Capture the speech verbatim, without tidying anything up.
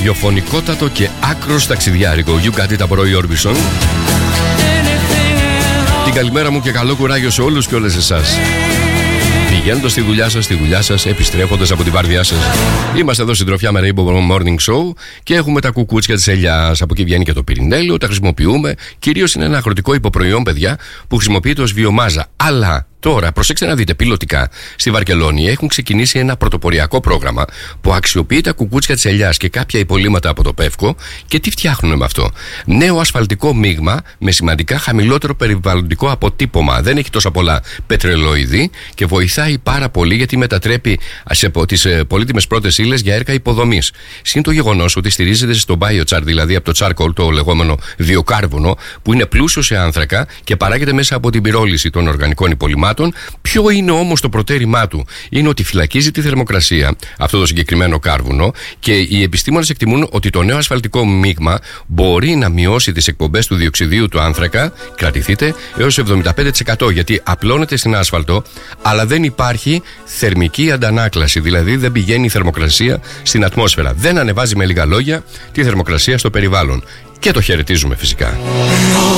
ραδιοφωνικότατο και άκρος ταξιδιάρικο You Got It από Roy Orbison. Την καλημέρα μου και καλό κουράγιο σε όλους και όλες εσάς. Πηγαίνοντας στη δουλειά σας, στη δουλειά σας, επιστρέφοντας από τη βάρδιά σας. Είμαστε εδώ συντροφιά με Rainbow Morning Show και έχουμε τα κουκούτσια της ελιάς. Από εκεί βγαίνει και το πυρηνέλαιο, τα χρησιμοποιούμε. Κυρίως είναι ένα αγροτικό υποπροϊόν, παιδιά, που χρησιμοποιείται ως βιομάζα. Αλλά τώρα, προσέξτε να δείτε, πιλωτικά στη Βαρκελόνη έχουν ξεκινήσει ένα πρωτοποριακό πρόγραμμα που αξιοποιεί τα κουκούτσια της ελιάς και κάποια υπολείμματα από το πεύκο. Και τι φτιάχνουν με αυτό? Νέο ασφαλτικό μείγμα με σημαντικά χαμηλότερο περιβαλλοντικό αποτύπωμα. Δεν έχει τόσα πολλά πετρελοειδή και βοηθάει πάρα πολύ γιατί μετατρέπει τις πολύτιμες πρώτες ύλες για έργα υποδομής. Συν το γεγονός ότι στηρίζεται στο biochar, δηλαδή από το charcoal, το λεγόμενο βιοκάρβονο, που είναι πλούσιο σε άνθρακα και παράγεται μέσα από την πυρόληση των οργανικών υπολειμμάτων. Ποιο είναι όμως το προτέρημά του? Είναι ότι φυλακίζει τη θερμοκρασία, αυτό το συγκεκριμένο κάρβουνο, και οι επιστήμονες εκτιμούν ότι το νέο ασφαλτικό μείγμα μπορεί να μειώσει τις εκπομπές του διοξιδίου του άνθρακα, κρατηθείτε, έως εβδομήντα πέντε τοις εκατό, γιατί απλώνεται στην άσφαλτο, αλλά δεν υπάρχει θερμική αντανάκλαση, δηλαδή δεν πηγαίνει η θερμοκρασία στην ατμόσφαιρα. Δεν ανεβάζει, με λίγα λόγια, τη θερμοκρασία στο περιβάλλον. Και το χαιρετίζουμε φυσικά.